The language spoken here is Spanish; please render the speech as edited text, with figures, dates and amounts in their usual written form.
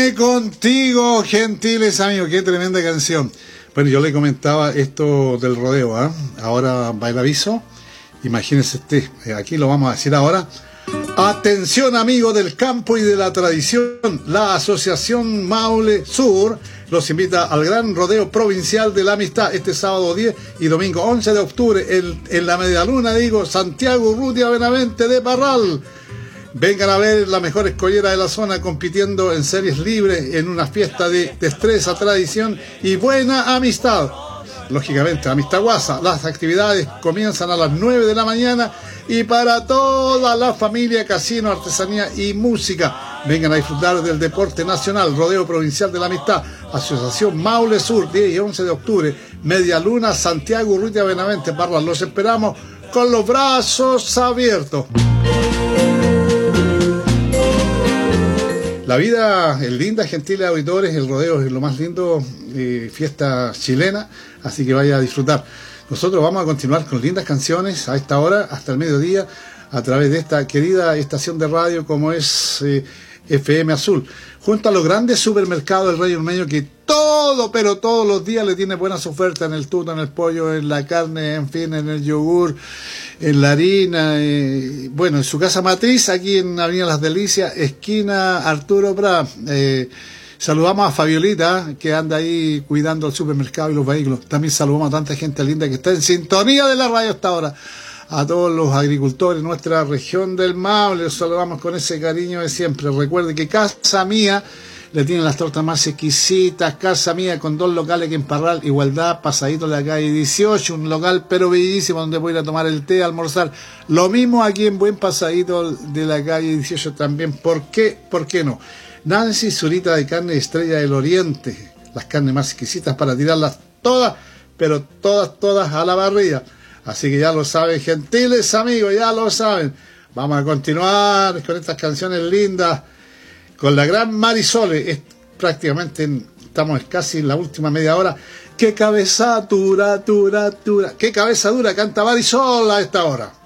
Contigo, gentiles amigos, qué tremenda canción. Bueno, yo le comentaba esto del rodeo, ¿eh? Ahora va el aviso. Imagínense usted, aquí lo vamos a decir ahora. Atención amigos del campo y de la tradición, la Asociación Maule Sur los invita al gran rodeo provincial de la amistad este sábado 10 y domingo 11 de octubre en la Medialuna, Santiago Urrutia Benavente de Parral. Vengan a ver la mejor escollera de la zona compitiendo en series libres en una fiesta de destreza, tradición y buena amistad. Lógicamente, Amistad Guasa. Las actividades comienzan a las 9 de la mañana y para toda la familia, casino, artesanía y música. Vengan a disfrutar del deporte nacional, Rodeo Provincial de la Amistad, Asociación Maule Sur, 10 y 11 de octubre, Medialuna, Santiago Urrutia Benavente, Parral. Los esperamos con los brazos abiertos. La vida es linda, gentiles auditores, el rodeo es lo más lindo, fiesta chilena, así que vaya a disfrutar. Nosotros vamos a continuar con lindas canciones a esta hora, hasta el mediodía, a través de esta querida estación de radio como es FM Azul, junto a los grandes supermercados del Rey Ormeño que pero todos los días le tiene buenas ofertas en el tuto, en el pollo, en la carne, en fin, en el yogur, en la harina, bueno, en su casa matriz, aquí en Avenida Las Delicias, esquina Arturo Prat. Saludamos a Fabiolita, que anda ahí cuidando el supermercado y los vehículos. También saludamos a tanta gente linda que está en sintonía de la radio hasta ahora. A todos los agricultores de nuestra región del Maule, los saludamos con ese cariño de siempre. Recuerde que Casa Mía le tienen las tortas más exquisitas. Casa Mía con 2 locales aquí en Parral, Igualdad, pasadito de la calle 18, un local pero bellísimo donde puede ir a tomar el té, almorzar. Lo mismo aquí en Buen Pasadito de la calle 18 también. ¿Por qué no? Nancy, Zurita de carne Estrella del Oriente, las carnes más exquisitas para tirarlas todas, pero todas a la parrilla. Así que ya lo saben, gentiles amigos, ya lo saben. Vamos a continuar con estas canciones lindas, con la gran Marisole. Estamos casi en la última media hora. ¡Qué cabeza dura! ¡Qué cabeza dura! Canta Marisol a esta hora.